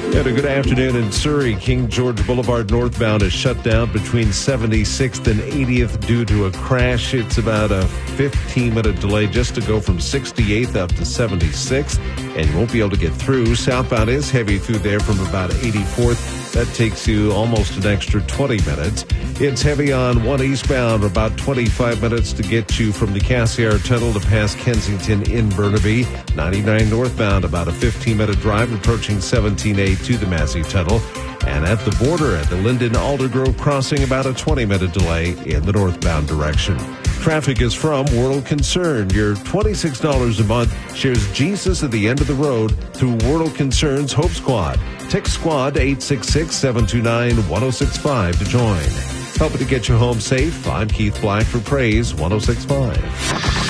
And a good afternoon in Surrey. King George Boulevard northbound is shut down between 76th and 80th due to a crash. It's about a 15-minute delay just to go from 68th up to 76th, and you won't be able to get through. Southbound is heavy through there from about 84th. That takes you almost an extra 20 minutes. It's heavy on 1 eastbound, about 25 minutes to get you from the Cassiar Tunnel to past Kensington in Burnaby. 99 northbound, about a 15-minute drive approaching 17A to the Massey Tunnel. And at the border at the Linden-Aldergrove crossing, about a 20-minute delay in the northbound direction. Traffic is from World Concern. Your $26 a month shares Jesus at the end of the road through World Concern's Hope Squad. Text Squad 866-729-1065 to join. Helping to get you home safe, I'm Keith Black for Praise 1065.